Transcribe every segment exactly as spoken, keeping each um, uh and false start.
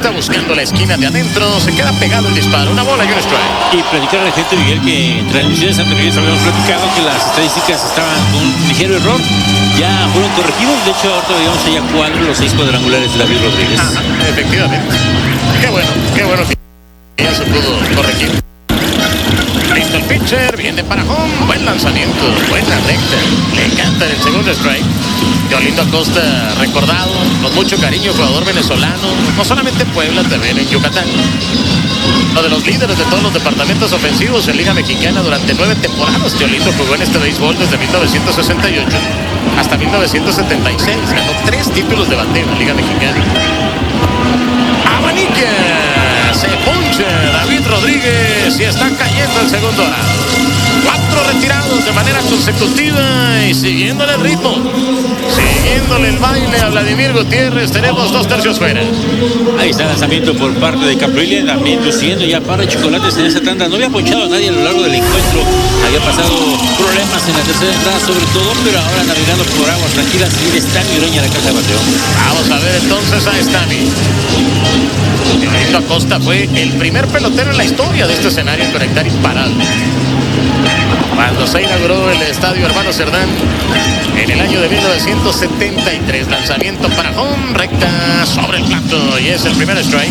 Bautista buscando la esquina de adentro. Se queda pegado el disparo. Una bola y un strike. Y platicar a la gente, Miguel, que en transmisiones anteriores habíamos platicado que las estadísticas estaban con un ligero error. Ya fueron corregidos. De hecho, ahorita veíamos allá cuadro los seis cuadrangulares de David Rodríguez. Ajá, efectivamente. Qué bueno, qué bueno que ya se pudo corregir. Listo el pitcher, viene para home, buen lanzamiento, buena recta, le encanta el segundo strike. Teolindo Acosta, recordado con mucho cariño, jugador venezolano, no solamente en Puebla, también en Yucatán. Uno de los líderes de todos los departamentos ofensivos en Liga Mexicana durante nueve temporadas. Teolindo jugó en este béisbol desde mil novecientos sesenta y ocho hasta mil novecientos setenta y seis. Ganó tres títulos de bateo en la Liga Mexicana. Abanica, se poncha David Rodríguez y está cayendo el segundo lado. Cuatro retirados de manera consecutiva y siguiéndole el ritmo, siguiéndole el baile a Vladimir Gutiérrez. Tenemos dos tercios fuera. Ahí está el lanzamiento por parte de Caprile, también luciendo ya para Chocolates en esa tanda. No había ponchado a nadie a lo largo del encuentro, había pasado problemas en la tercera entrada sobre todo, pero ahora navegando por aguas tranquilas y Stami Ureña a la caja de bateo. Vamos a ver entonces a Stami. Teolindo Acosta fue el primer pelotero en la historia de este escenario en conectar imparable. Cuando se inauguró el estadio Hermano Cerdán en el año de mil novecientos setenta y tres, lanzamiento para home, recta sobre el plato y es el primer strike.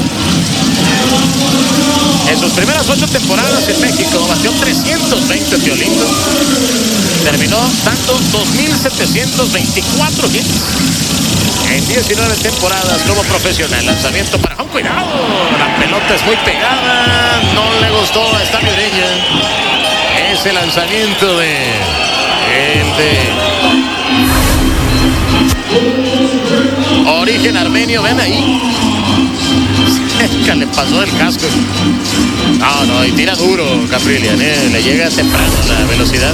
En sus primeras ocho temporadas en México batió trescientos veinte Teolindo. Terminó dando dos mil setecientos veinticuatro hits en diecinueve temporadas como profesional. Lanzamiento para home, cuidado, la pelota es muy pegada, no le gustó a Stami Ureña. Ese lanzamiento de el de origen armenio, ven ahí. Cerca le pasó el casco. No, no, y tira duro Caprillian, ¿eh? Le llega temprano la velocidad.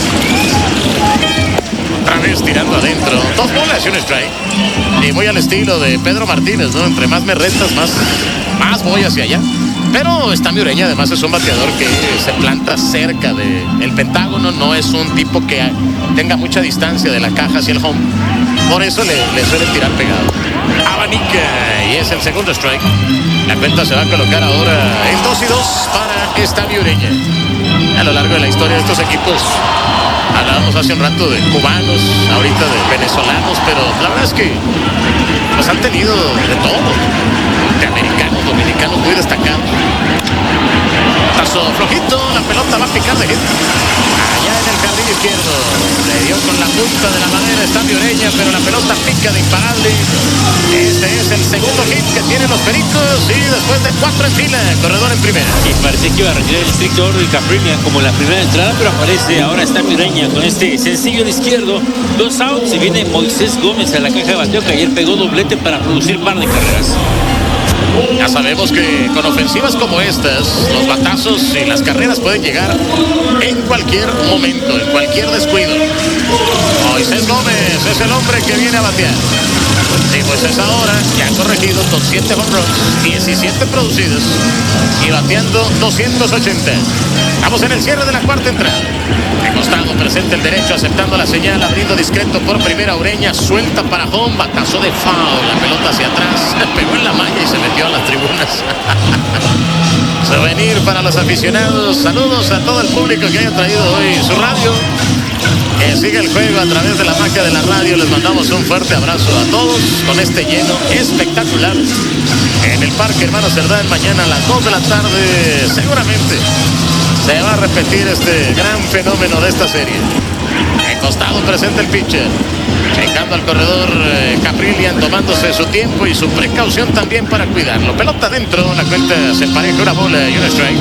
Otra vez tirando adentro. Dos bolas y un strike. Y voy al estilo de Pedro Martínez, ¿no? Entre más me restas, más, más voy hacia allá. Pero Stami Ureña además es un bateador que se planta cerca del pentágono, no es un tipo que tenga mucha distancia de la caja hacia el home. Por eso le, le suelen tirar pegado. Abanica y es el segundo strike. La cuenta se va a colocar ahora en dos y dos para Stami Ureña. A lo largo de la historia de estos equipos hablábamos hace un rato de cubanos, ahorita de venezolanos, pero la verdad es que pues han tenido de todo, de americanos, dominicanos muy destacados. Tazo flojito, la pelota va a picar de hit. Allá en el jardín izquierdo, le dio con la punta de la madera Stami Ureña, pero la pelota pica de imparable. Este es el segundo hit que tienen los Pericos y después de cuatro en fila, corredor en primera. Y parece que iba a retirar el estricto orden Caprillian como en la primera entrada, pero aparece ahora Stami Ureña con este sencillo al izquierdo. Dos outs y viene Moisés Gómez a la caja de bateo, que ayer pegó doblete para producir par de carreras. Ya sabemos que con ofensivas como estas, los batazos y las carreras pueden llegar en cualquier momento, en cualquier descuido. Moisés Gómez es el hombre que viene a batear. Sí, pues es ahora, ya corregido con siete home runs, diecisiete producidos y bateando doscientos ochenta. Estamos en el cierre de la cuarta entrada. De costado presenta el derecho, aceptando la señal, abriendo discreto por primera. Ureña suelta para home, batazo de foul, la pelota hacia atrás, pegó en la malla y se metió a las tribunas. Souvenir para los aficionados. Saludos a todo el público que haya traído hoy su radio, que sigue el juego a través de la magia de la radio. Les mandamos un fuerte abrazo a todos con este lleno espectacular en el Parque Hermano Cerdán. Mañana a las dos de la tarde seguramente se va a repetir este gran fenómeno de esta serie. En costado presenta el pitcher, checando al corredor eh, Caprillian, tomándose su tiempo y su precaución también para cuidarlo. Pelota adentro, la cuenta se empareja, una bola y un strike.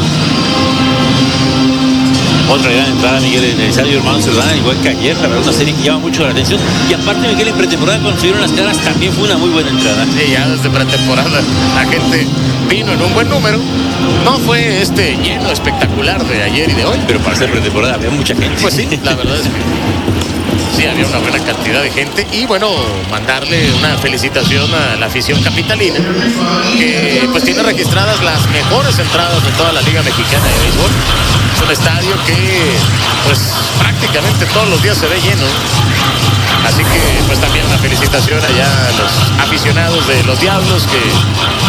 Otra gran entrada, Miguel, en el estadio Hermano Cerdán, igual que ayer, la verdad, una serie que llama mucho la atención. Y aparte, Miguel, en pretemporada cuando se dieron las caras también fue una muy buena entrada. Sí, ya desde pretemporada la gente vino en un buen número. No fue este lleno espectacular de ayer y de hoy, pero para ser pretemporada había mucha gente. Pues sí, la verdad es que sí, había una buena cantidad de gente. Y bueno, mandarle una felicitación a la afición capitalina, que pues tiene registradas las mejores entradas de toda la Liga Mexicana de Béisbol. Es un estadio que pues prácticamente todos los días se ve lleno. Así que pues también una felicitación allá a los aficionados de los Diablos, que